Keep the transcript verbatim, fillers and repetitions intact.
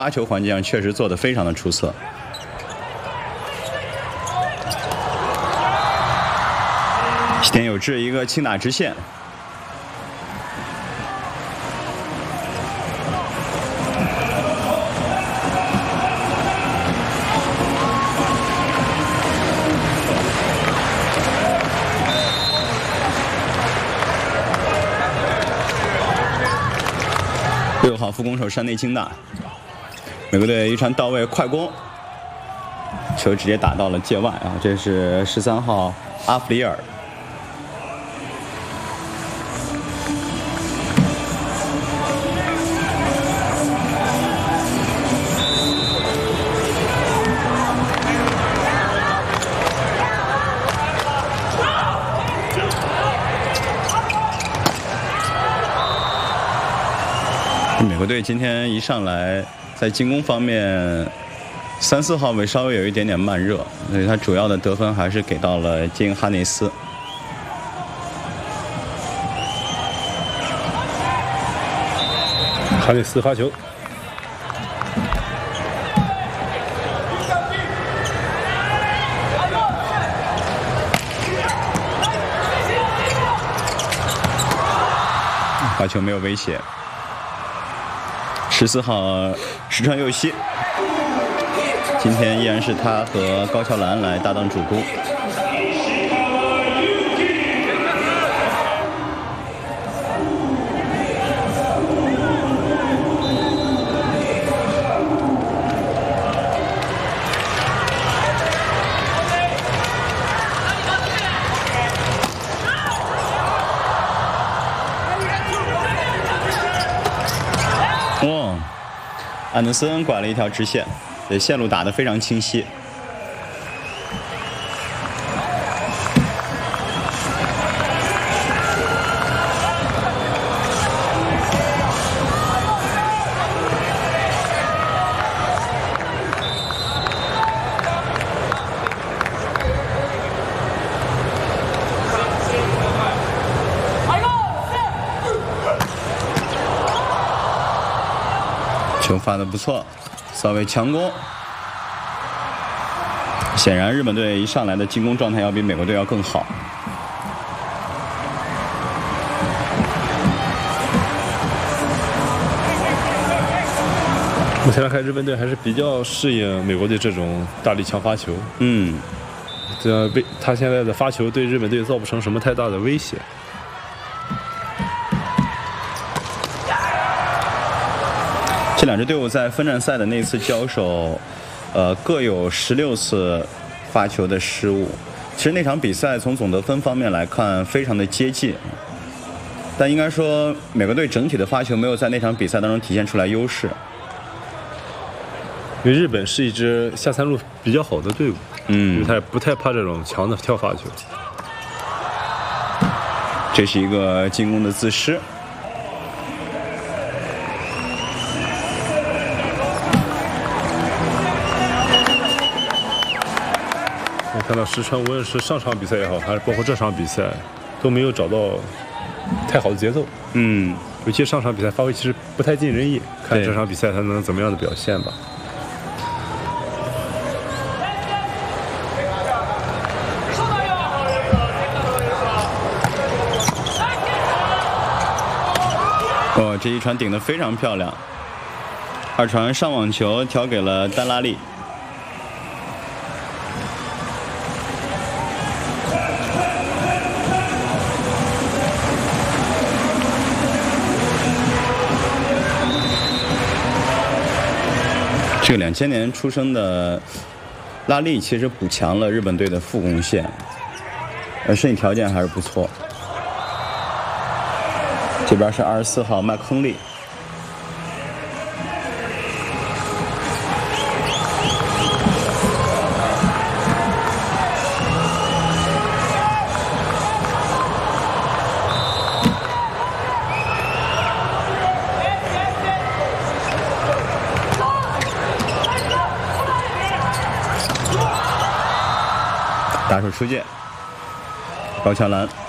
发球环节上确实做得非常的出色。西田有志一个轻打直线。 六号副攻手山内清大，美国队一传到位快攻，球直接打到了界外啊！这是十三号阿弗里尔。美国队今天一上来，在进攻方面，三四号位稍微有一点点慢热，所以他主要的得分还是给到了金哈内斯。 哈内斯发球， 发球没有威胁。 十四号石川佑希，今天依然是他和高桥兰来搭档主攻。哇，安德森拐了一条直线，这线路打得非常清晰。球发得不错，稍微强攻。显然，日本队一上来的进攻状态要比美国队要更好。 目前来看，日本队还是比较适应美国队这种大力强发球。 嗯， 这为他现在的发球对日本队造不成什么太大的威胁。 这两支队伍在分站赛的那次交手，呃，各有十六次发球的失误。其实那场比赛从总得分方面来看，非常的接近。但应该说，美国队整体的发球没有在那场比赛当中体现出来优势。 因为日本是一支下三路比较好的队伍， 嗯， 他也不太怕这种强的跳发球。 这是一个进攻的自失。 看到石川，无论是上场比赛也好，还是包括这场比赛，都没有找到太好的节奏。 嗯， 尤其上场比赛发挥其实不太尽人意，看这场比赛他能怎么样的表现吧。 哦，这一传顶得非常漂亮，二传上网球调给了丹拉利。 这个两千年出生的拉力其实补强了日本队的副攻线，呃，身体条件还是不错。这边是二十四号麦克亨利。打手出界，高桥兰。